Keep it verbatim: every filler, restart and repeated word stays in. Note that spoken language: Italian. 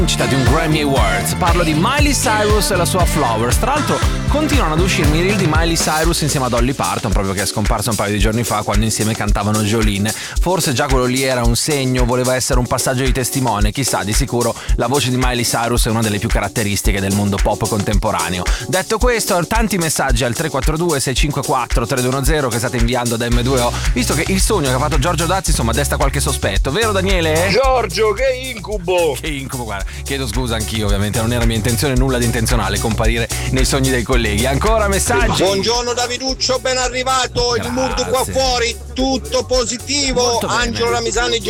Città di un Grammy Awards. Parlo di Miley Cyrus e la sua Flowers. Tra l'altro continuano ad uscirmi i reel di Miley Cyrus insieme a Dolly Parton, proprio che è scomparsa un paio di giorni fa quando insieme cantavano Jolene. Forse già quello lì era un segno, voleva essere un passaggio di testimone, chissà, di sicuro la voce di Miley Cyrus è una delle più caratteristiche del mondo pop contemporaneo. Detto questo, tanti messaggi al tre quattro due sei cinque quattro tre due uno zero che state inviando da M due O, visto che il sogno che ha fatto Giorgio Dazzi insomma desta qualche sospetto, vero Daniele? Giorgio, che incubo! Che incubo, guarda, chiedo scusa anch'io, ovviamente non era mia intenzione nulla di intenzionale comparire nei sogni dei colleghi. Ancora messaggi? Buongiorno Daviduccio, ben arrivato. Grazie. Il mood qua fuori tutto positivo. Molto bene. Angelo Ramisani,